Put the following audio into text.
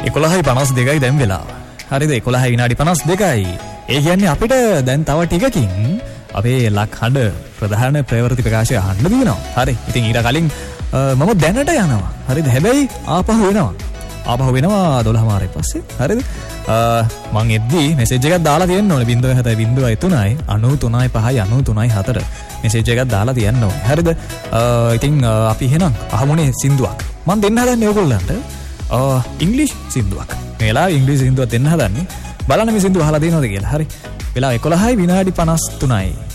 11:52යි දැන් වෙලාව. හරිද? 11 විනාඩි 52යි. ඒ කියන්නේ අපිට දැන් තව ටිකකින් අපේ ලක්හඬ ප්‍රධාන ප්‍රවෘත්ති ප්‍රකාශය අහන්න දිනනවා. හරි. ඉතින් ඊට කලින් මම දැනට යනවා. හරිද? හැබැයි ආපහු වෙනවා 12:00 පස්සේ. හරිද? මං එද්දී මෙසේජ් එකක් දාලා තියෙන්න ඕනේ 0703 93 5 93 4 මෙසේජ් එකක් දාලා තියන්න ඕනේ. හරිද? ඉතින් අපි එහෙනම් අහමුනේ සින්දුවක්. මම දෙන්න හදන්නේ ඔයගොල්ලන්ට ඉංග්‍රීසි සින්දුවක්. මේලා ඉංග්‍රීසි සින්දුවක් දෙන්න හදන්නේ. බලන්න මේ සින්දුව අහලා තියෙනවද කියලා. හරි. වෙලාව 11:53යි.